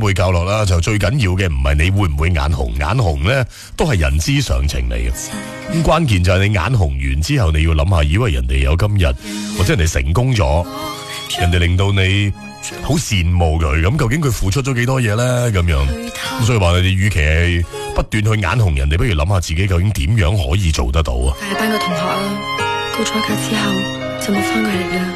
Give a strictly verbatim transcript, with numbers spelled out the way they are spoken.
輩教落啦，就最緊要嘅唔係你會唔會眼紅，眼紅咧都係人之常情嚟嘅。咁關鍵就係你眼紅完之後，你要諗下，以為人哋有今日，或者人哋成功咗，人哋令到你好羨慕佢，咁究竟佢付出咗幾多嘢咧？咁樣，咁所以話你哋與其係不斷去眼紅人哋，不如諗下自己究竟點樣可以做得到啊？ 大班個同學啊，到咗假之後就冇翻過嚟啦。